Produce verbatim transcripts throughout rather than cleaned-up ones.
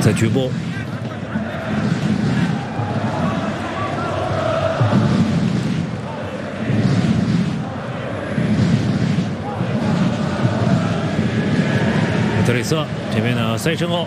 在局部。德里瑟这边呢塞身后，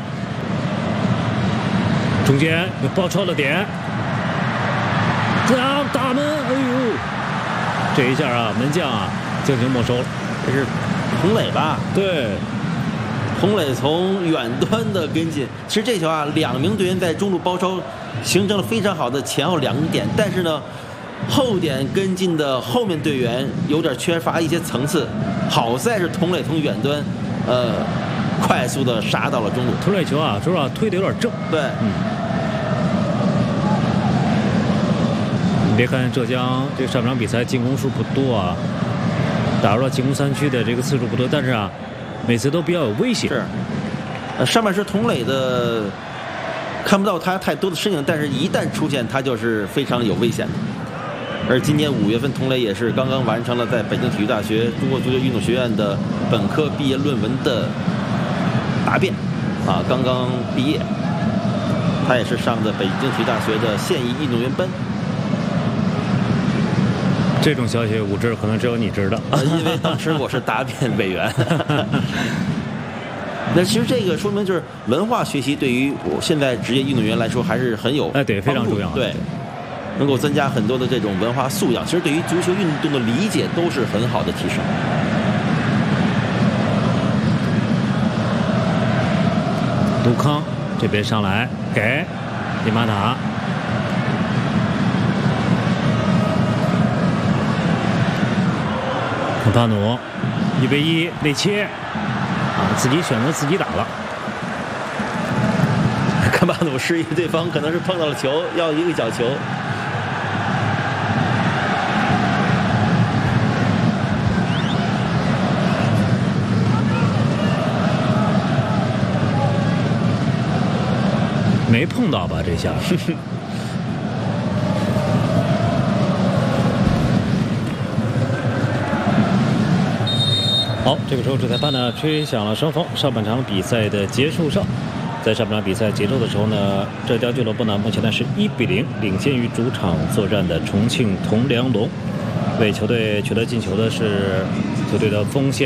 中间又爆超了点，这样大门，哎呦，这一下啊，门将啊进行没收了。 这是洪磊吧？ 对， 洪磊从远端的跟进。其实这球啊，两名队员在中路包抄，形成了非常好的前后两点，但是呢，后点跟进的后面队员有点缺乏一些层次。好在是洪磊从远端，呃。快速的杀到了中路， 突垒球啊，说实话推的有点正。 对， 嗯。你别看浙江这上场比赛进攻数不多啊，打入了进攻三区的这个次数不多，但是啊，每次都比较有威胁。 是。呃，上半时佟磊的看不到他太多的身影，但是一旦出现，他就是非常有危险的。而今年五月份，佟磊也是刚刚完成了在北京体育大学中国足球运动学院的本科毕业论文的答辩，啊，刚刚毕业，他也是上的北京体育大学的现役运动员班。 这种消息我知，可能只有你知道， 啊，因为当时我是答辩委员。那其实这个说明就是文化学习对于我现在职业运动员来说还是很有哎，对，非常重要， 对，能够增加很多的这种文化素养，其实对于足球运动的理解都是很好的提升。 杜康这边上来给迪马塔，坎帕努一比一内切啊，自己选择自己打了。 坎帕努示意对方可能是碰到了球，要一个角球。 没碰到吧？这下。好，这个时候主裁判呢吹响了双方上半场比赛的结束哨。在上半场比赛结束的时候呢，浙江俱乐部呢目前呢是一比零领先于主场作战的重庆铜梁龙。为球队取得进球的是球队的锋线